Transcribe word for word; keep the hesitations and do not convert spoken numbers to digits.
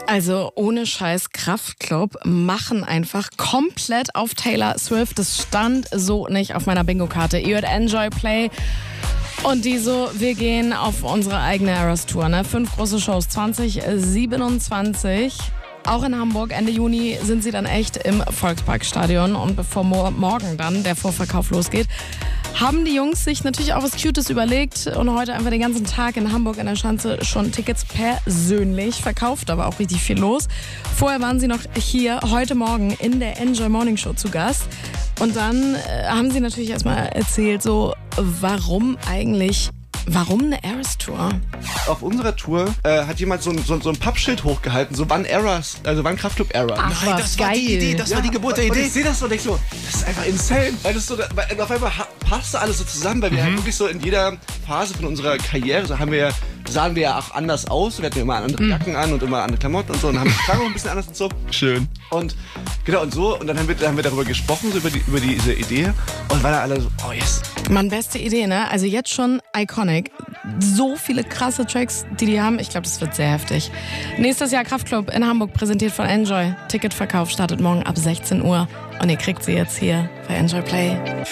Also ohne Scheiß, Kraftklub machen einfach komplett auf Taylor Swift. Das stand so nicht auf meiner Bingo-Karte. Ihr hört Enjoy Play. Und die so, wir gehen auf unsere eigene Eras Tour. Ne? Fünf große Shows, zwanzig siebenundzwanzig. Auch in Hamburg, Ende Juni, sind sie dann echt im Volksparkstadion. Und bevor mo- morgen dann der Vorverkauf losgeht, haben die Jungs sich natürlich auch was Cutes überlegt und heute einfach den ganzen Tag in Hamburg in der Schanze schon Tickets persönlich verkauft, aber auch richtig viel los. Vorher waren sie noch hier heute Morgen in der Enjoy Morning Show zu Gast. Und dann äh, haben sie natürlich erstmal erzählt, so warum eigentlich, warum eine Eras Tour? Auf unserer Tour äh, hat jemand so ein, so, so ein Pappschild hochgehalten, so wann Eras, also wann Kraftklub Era. Ach, Nein, was das geil. war die Idee, das Ja, war die Geburt der und, Idee. Und ich sehe das so und denke so, das ist einfach insane. Weil, das so, weil auf einmal ha- passte alles so zusammen, weil wir halt wirklich so in jeder Phase von unserer Karriere, so haben wir ja, sahen wir ja auch anders aus. Wir hatten ja immer andere Jacken an und immer andere Klamotten und so und haben klangen auch ein bisschen anders und so. Schön. Und genau und so und dann haben wir, dann haben wir darüber gesprochen, so über, die, über diese Idee und waren dann alle so, oh yes. Mann, beste Idee, ne? Also jetzt schon iconic. So viele krasse Tracks, die die haben. Ich glaube, das wird sehr heftig. Nächstes Jahr Kraftklub in Hamburg, präsentiert von Enjoy. Ticketverkauf startet morgen ab sechzehn Uhr. Und ihr kriegt sie jetzt hier bei Enjoy Play.